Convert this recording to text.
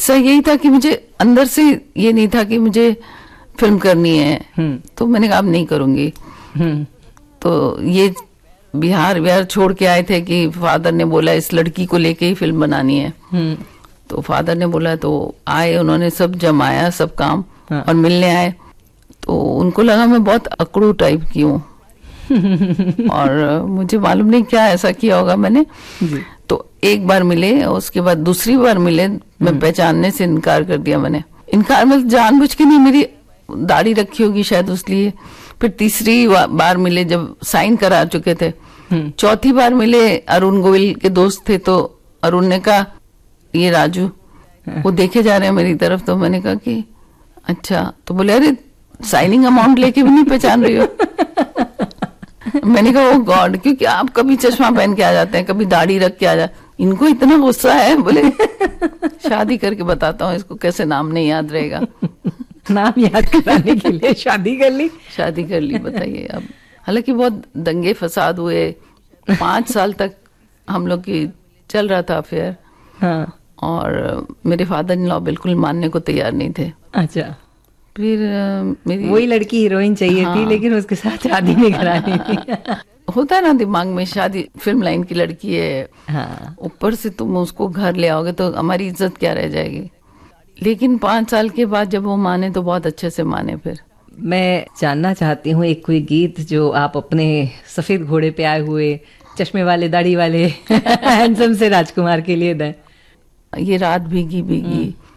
किस्सा यही था कि मुझे अंदर से ये नहीं था कि मुझे फिल्म करनी है, तो मैंने कहा अब नहीं करूंगी। तो ये बिहार छोड़ के आए थे कि फादर ने बोला इस लड़की को लेके ही फिल्म बनानी है। तो फादर ने बोला, तो आए, उन्होंने सब जमाया सब काम और मिलने आए। तो उनको लगा मैं बहुत अकड़ू टाइप की हूँ और मुझे मालूम नहीं क्या ऐसा किया होगा मैंने। तो एक बार मिले, उसके बाद दूसरी बार मिले, मैं पहचानने से इनकार कर दिया मैंने। इनकार मतलब जानबूझ के नहीं, मेरी दाढ़ी रखी होगी शायद उसलिए। फिर तीसरी बार मिले जब साइन करा चुके थे। चौथी बार मिले, अरुण गोविल के दोस्त थे, तो अरुण ने कहा ये राजू, वो देखे जा रहे हैं मेरी तरफ। तो मैंने कहा कि अच्छा। तो बोले अरे साइनिंग अमाउंट लेके भी नहीं पहचान रही हो। मैंने कहा ओ गॉड, क्योंकि आप कभी चश्मा पहन के आ जाते हैं, कभी दाढ़ी रख के आ जाते, इनको इतना गुस्सा है। बोले शादी करके बताता हूँ इसको कैसे नाम नहीं याद रहेगा। नाम याद कराने के लिए शादी कर ली। शादी कर ली, बताइए। अब हालांकि बहुत दंगे फसाद हुए, 5 साल तक हम लोग की चल रहा था अफेयर। हाँ। और मेरे फादर इन लॉ बिल्कुल मानने को तैयार नहीं थे। अच्छा। फिर मेरी वही लड़की हीरोइन चाहिए थी, लेकिन उसके साथ शादी नहीं करानी थी। होता है ना दिमाग में, शादी फिल्म लाइन की लड़की है, हाँ। ऊपर से तुम उसको घर ले आओगे तो हमारी इज्जत क्या रह जाएगी। लेकिन 5 साल के बाद जब वो माने तो बहुत अच्छे से माने। फिर मैं जानना चाहती हूँ एक कोई गीत जो आप अपने सफेद घोड़े पे आए हुए चश्मे वाले दाढ़ी वाले हैंडसम से राजकुमार के लिए दें। ये रात भीगी भीगी